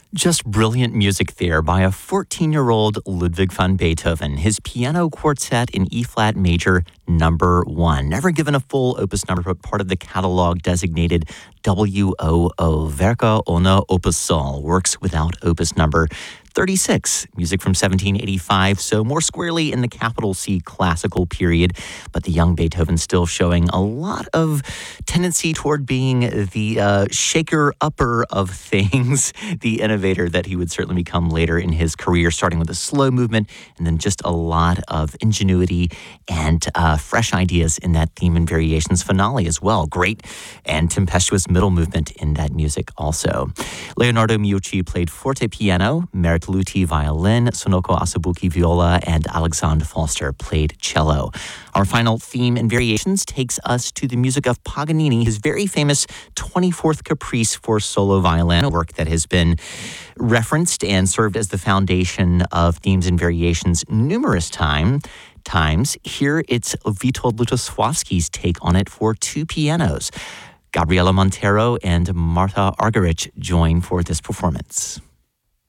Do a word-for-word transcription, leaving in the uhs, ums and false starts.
Just brilliant music there by a fourteen-year-old Ludwig van Beethoven, his piano quartet in E-flat major number one. Never given a full opus number, but part of the catalog designated W O O, Werke ohne Opus Soll, works without opus number thirty-six, music from seventeen eighty-five, so more squarely in the capital C classical period, but the young Beethoven still showing a lot of tendency toward being the uh, shaker-upper of things, the innovator that he would certainly become later in his career, starting with a slow movement and then just a lot of ingenuity and uh, fresh ideas in that theme and variations finale as well. Great and tempestuous middle movement in that music also. Leonardo Meucci played forte piano, Merit Luti violin, Sonoko Asabuki viola, and Alexandre Foster played cello. Our final theme and variations takes us to the music of Paganini, his very famous twenty-fourth Caprice for solo violin, a work that has been referenced and served as the foundation of themes and variations numerous time, times. Here it's Witold Lutosławski's take on it for two pianos. Gabriela Montero and Marta Argerich join for this performance.